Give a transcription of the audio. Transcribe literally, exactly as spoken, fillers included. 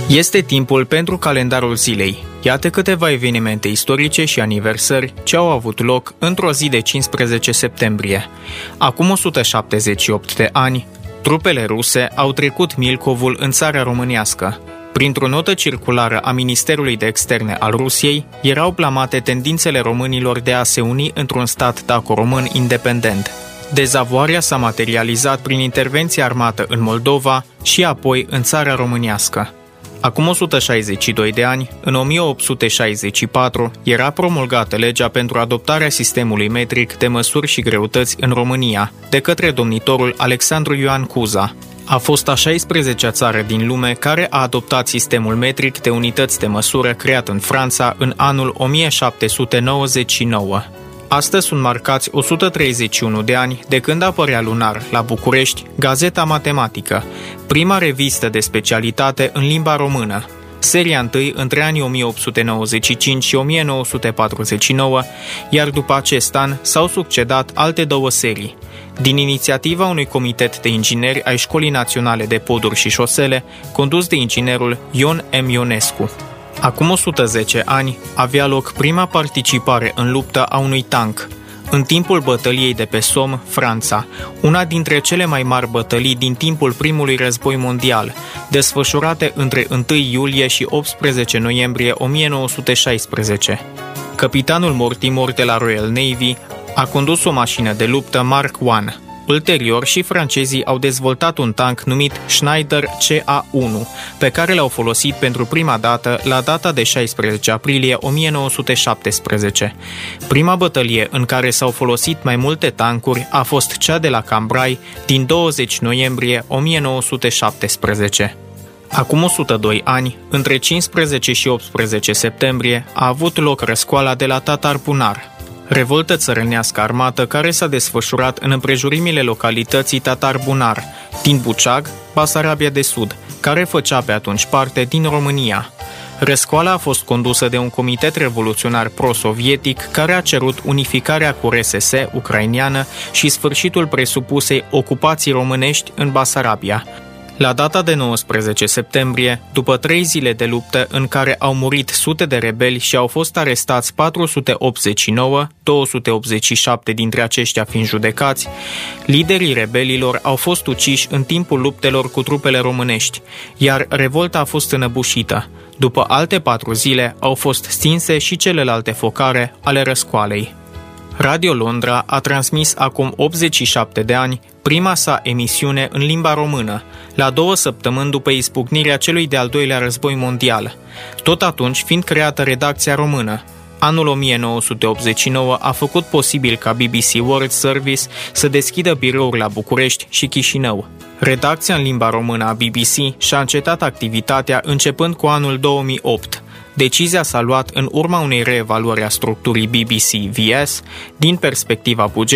Este timpul pentru calendarul zilei. Iată câteva evenimente istorice și aniversări ce au avut loc într-o zi de cincisprezece septembrie. Acum o sută șaptezeci și opt de ani, trupele ruse au trecut Milcovul în țara românească. Printr-o notă circulară a Ministerului de Externe al Rusiei, erau blamate tendințele românilor de a se uni într-un stat daco-român independent. Dezavoarea s-a materializat prin intervenția armată în Moldova și apoi în țara românească. Acum o sută șaizeci și doi de ani, în o mie opt sute șaizeci și patru, era promulgată legea pentru adoptarea sistemului metric de măsuri și greutăți în România, de către domnitorul Alexandru Ioan Cuza. A fost a șaisprezecea țară din lume care a adoptat sistemul metric de unități de măsură creat în Franța în anul o mie șapte sute nouăzeci și nouă. Astăzi sunt marcați o sută treizeci și unu de ani de când apărea lunar la București Gazeta Matematică, prima revistă de specialitate în limba română. Seria întâi între anii o mie opt sute nouăzeci și cinci și o mie nouă sute patruzeci și nouă, iar după acest an s-au succedat alte două serii. Din inițiativa unui comitet de ingineri ai Școlii Naționale de Poduri și Șosele, condus de inginerul Ion M. Ionescu. Acum o sută zece ani avea loc prima participare în luptă a unui tank, în timpul bătăliei de pe Somme, Franța, una dintre cele mai mari bătălii din timpul primului război mondial, desfășurate între întâi iulie și optsprezece noiembrie o mie nouă sute șaisprezece. Capitanul Mortimer de la Royal Navy a condus o mașină de luptă Mark unu. Ulterior, și francezii au dezvoltat un tank numit Schneider C A unu, pe care l-au folosit pentru prima dată la data de șaisprezece aprilie o mie nouă sute șaptesprezece. Prima bătălie în care s-au folosit mai multe tancuri a fost cea de la Cambrai din douăzeci noiembrie o mie nouă sute șaptesprezece. Acum o sută doi ani, între cincisprezece și optsprezece septembrie, a avut loc răscoala de la Tatar-Bunar, revoltă țărănească armată care s-a desfășurat în împrejurimile localității Tatar-Bunar, din Buceag, Basarabia de Sud, care făcea pe atunci parte din România. Răscoala a fost condusă de un comitet revoluționar pro-sovietic care a cerut unificarea cu R S S ucraineană și sfârșitul presupusei ocupații românești în Basarabia. La data de nouăsprezece septembrie, după trei zile de luptă în care au murit sute de rebeli și au fost arestați patru sute optzeci și nouă, două sute optzeci și șapte dintre aceștia fiind judecați, liderii rebelilor au fost uciși în timpul luptelor cu trupele românești, iar revolta a fost înăbușită. După alte patru zile au fost stinse și celelalte focare ale răscoalei. Radio Londra a transmis acum optzeci și șapte de ani prima sa emisiune în limba română, la două săptămâni după izbucnirea celui de-al doilea război mondial, tot atunci fiind creată redacția română. Anul o mie nouă sute optzeci și nouă a făcut posibil ca B B C World Service să deschidă birouri la București și Chișinău. Redacția în limba română a B B C și-a încetat activitatea începând cu anul două mii opt. Decizia s-a luat în urma unei reevaluări a structurii B B C V S din perspectiva bugetului